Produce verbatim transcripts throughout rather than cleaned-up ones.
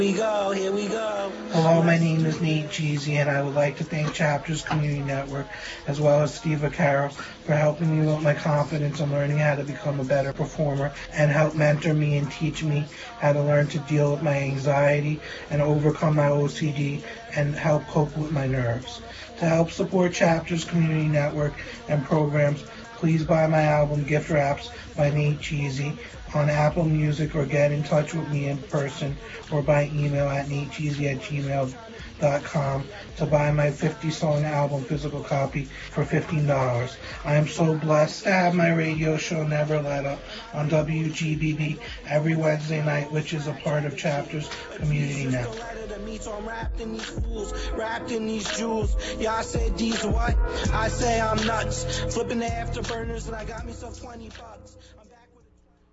we go, here we go. Hello, my name is Nate Jeezy, and I would like to thank Chapters Community Network, as well as Steve Vaccaro, for helping me with my confidence and learning how to become a better performer, and help mentor me and teach me how to learn to deal with my anxiety and overcome my O C D and help cope with my nerves. To help support Chapters Community Network and programs, please buy my album Gift Wraps by Nate Jeezy on Apple Music, or get in touch with me in person or by email at natejeezy at gmail dot com to buy my fifty-song album physical copy for fifteen dollars. I am so blessed to have my radio show Never Let Up on W G B B every Wednesday night, which is a part of Chapters Community Network. So I'm wrapped in these fools, wrapped in these jewels. Yeah, I said these what? I say I'm nuts. Flipping the afterburners and I got me some twenty bucks. I'm back with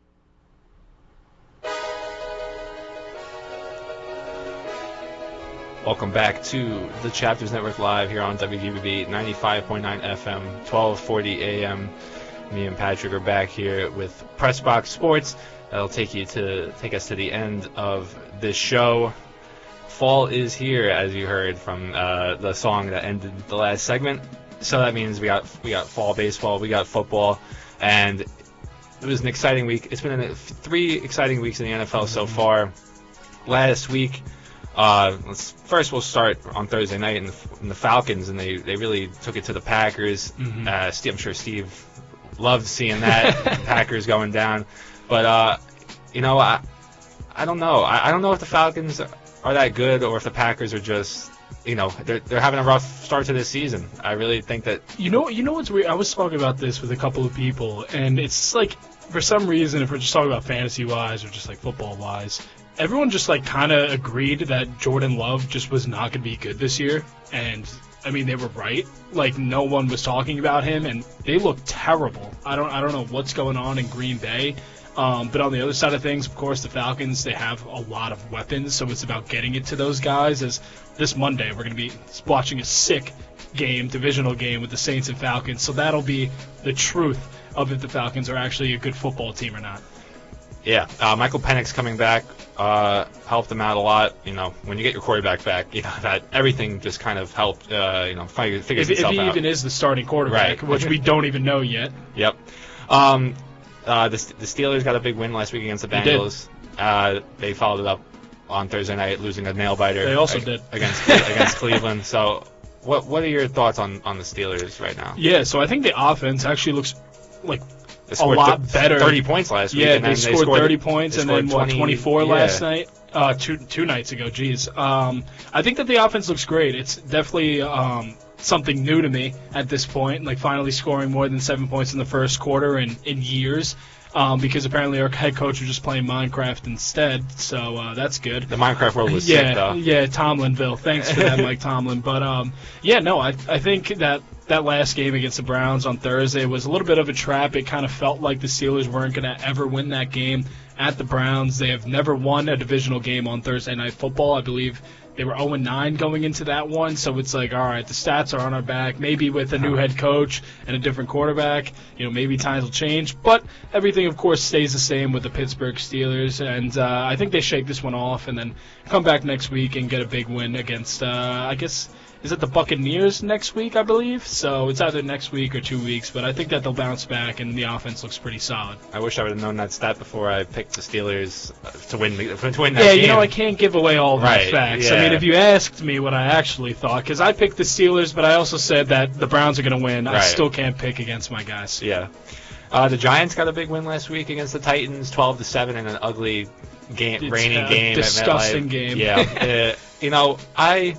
Welcome back to the Chapters Network Live here on W G B B ninety-five point nine F M, twelve forty A M. Me and Patrick are back here with Press Box Sports. That'll take you to take us to the end of this show. Fall is here, as you heard from uh, the song that ended the last segment. So that means we got we got fall baseball, we got football, and it was an exciting week. It's been an, three exciting weeks in the N F L so far. Last week, uh, let's, first we'll start on Thursday night in the, in the Falcons, and they, they really took it to the Packers. Mm-hmm. Uh, Steve, I'm sure Steve loved seeing that Packers going down, but uh, you know I I don't know I, I don't know if the Falcons are that good, or if the Packers are just, you know, they're they're having a rough start to this season. I really think that... You know, you know what's weird? I was talking about this with a couple of people, and it's like, for some reason, if we're just talking about fantasy-wise or just like football-wise, everyone just like kind of agreed that Jordan Love just was not going to be good this year, and I mean, they were right. Like, no one was talking about him, and they look terrible. I don't I don't know what's going on in Green Bay. Um, but on the other side of things, of course, the Falcons, they have a lot of weapons, so it's about getting it to those guys. As this Monday, we're going to be watching a sick game, divisional game with the Saints and Falcons, so that'll be the truth of if the Falcons are actually a good football team or not. Yeah, uh, Michael Penix coming back uh, helped them out a lot. You know, when you get your quarterback back, you know that everything just kind of helped. Uh, you know, figure, figures if, itself if he out. even is the starting quarterback, right. Which we don't even know yet. Yep. Um, Uh, the, the Steelers got a big win last week against the Bengals. Uh, they followed it up on Thursday night, losing a nail-biter. They also ag- did. Against against Cleveland. So what what are your thoughts on, on the Steelers right now? Yeah, so I think the offense actually looks like a a lot th- better. thirty points last week. Yeah, and they, then scored they scored thirty points and then, what, twenty-four yeah. last night? Uh, two two nights ago, geez. Um, I think that the offense looks great. It's definitely um, something new to me at this point, like finally scoring more than seven points in the first quarter in, in years. Um, because apparently our head coach was just playing Minecraft instead, so uh, that's good. The Minecraft world was yeah, sick, though. Yeah, Tomlinville. Thanks for that, Mike Tomlin. But, um, yeah, no, I I think that that last game against the Browns on Thursday was a little bit of a trap. It kind of felt like the Steelers weren't going to ever win that game at the Browns. They have never won a divisional game on Thursday Night Football. I believe they were oh and nine going into that one, so it's like, all right, the stats are on our back. Maybe with a new head coach and a different quarterback, you know, maybe times will change. But everything, of course, stays the same with the Pittsburgh Steelers, and uh, I think they shake this one off and then come back next week and get a big win against, uh, I guess, is it the Buccaneers next week, I believe? So it's either next week or two weeks, but I think that they'll bounce back, and the offense looks pretty solid. I wish I would have known that stat before I picked the Steelers to win the, to win that yeah, game. you know, I can't give away all right, the facts. yeah. I mean, if you asked me what I actually thought, because I picked the Steelers, but I also said that the Browns are going to win, right. I still can't pick against my guys. Yeah. Uh, the Giants got a big win last week against the Titans, twelve to seven in an ugly game, It's rainy a game. disgusting at MetLife. game. Yeah. uh, you know, I...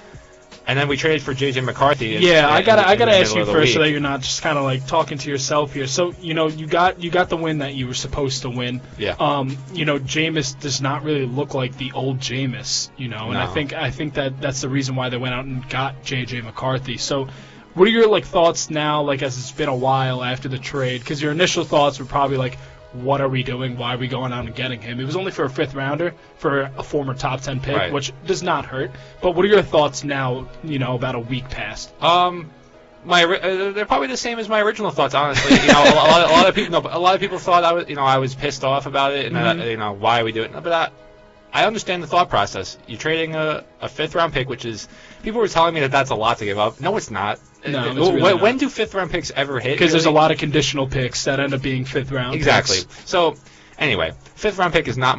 And then we traded for J J McCarthy. In, Yeah, in, I gotta, I gotta ask you first first so that you're not just kind of like talking to yourself here. So, you know, you got, you got the win that you were supposed to win. Yeah. Um, you know, Jameis does not really look like the old Jameis, you know, and No. I think, I think that that's the reason why they went out and got J J McCarthy. So, what are your like thoughts now, like as it's been a while after the trade? Because your initial thoughts were probably like, what are we doing? Why are we going out and getting him? It was only for a fifth rounder, for a former top ten pick, right. which does not hurt. But what are your thoughts now, you know, about a week past? Um, my uh, they're probably the same as my original thoughts, honestly. You know, a, lot, a lot of people, no, a lot of people thought I was, you know, I was pissed off about it, and Mm-hmm. uh, you know, why are we doing it? But I, I understand the thought process. You're trading a, a fifth round pick, which is people were telling me that that's a lot to give up. No, it's not. No, it's when, really when not. do fifth round picks ever hit? Because there's a really? lot of conditional picks that end up being fifth round Exactly. picks. So anyway, fifth round pick is not